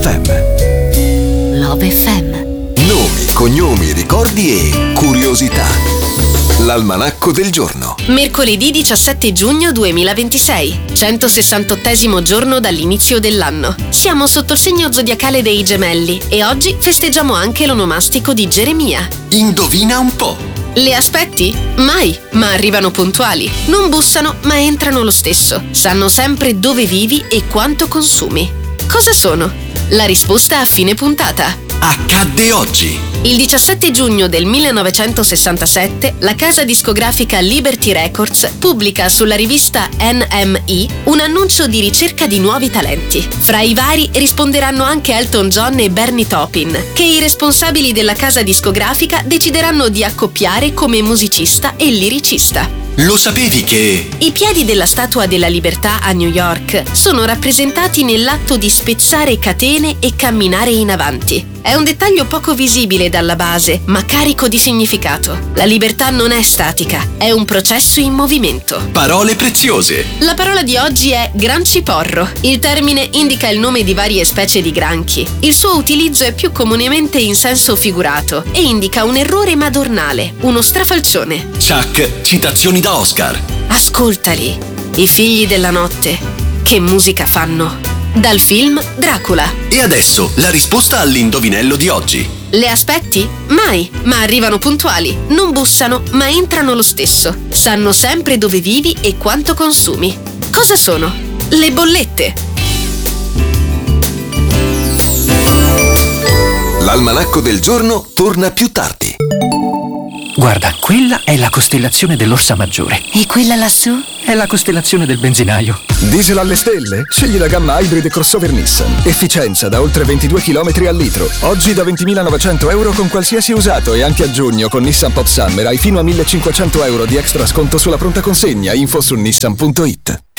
FM. Love FM. Nomi, cognomi, ricordi e curiosità. L'almanacco del giorno. Mercoledì 17 giugno 2026, 168esimo giorno dall'inizio dell'anno. Siamo sotto il segno zodiacale dei Gemelli e oggi festeggiamo anche l'onomastico di Geremia. Indovina un po'. Le aspetti? Mai, ma arrivano puntuali. Non bussano, ma entrano lo stesso. Sanno sempre dove vivi e quanto consumi. Cosa sono? La risposta a fine puntata. Accadde oggi. Il 17 giugno del 1967 la casa discografica Liberty Records pubblica sulla rivista NME un annuncio di ricerca di nuovi talenti. Fra i vari risponderanno anche Elton John e Bernie Taupin, che i responsabili della casa discografica decideranno di accoppiare come musicista e liricista. Lo sapevi che... I piedi della Statua della Libertà a New York sono rappresentati nell'atto di spezzare catene e camminare in avanti. È un dettaglio poco visibile dalla base, ma carico di significato. La libertà non è statica, è un processo in movimento. Parole preziose. La parola di oggi è granciporro. Il termine indica il nome di varie specie di granchi. Il suo utilizzo è più comunemente in senso figurato e indica un errore madornale, uno strafalcione. Chuck, citazioni da Oscar. Ascoltali, i figli della notte. Che musica fanno? Dal film Dracula. E adesso la risposta all'indovinello di oggi. Le aspetti? Mai, ma arrivano puntuali. Non bussano, ma entrano lo stesso. Sanno sempre dove vivi e quanto consumi. Cosa sono? Le bollette. L'almanacco del giorno torna più tardi. Guarda, quella è la costellazione dell'Orsa Maggiore. E quella lassù? È la costellazione del benzinaio. Diesel alle stelle? Scegli la gamma Hybrid crossover Nissan. Efficienza da oltre 22 km al litro. Oggi da 20.900 euro con qualsiasi usato e anche a giugno con Nissan Pop Summer hai fino a 1.500 euro di extra sconto sulla pronta consegna. Info su nissan.it.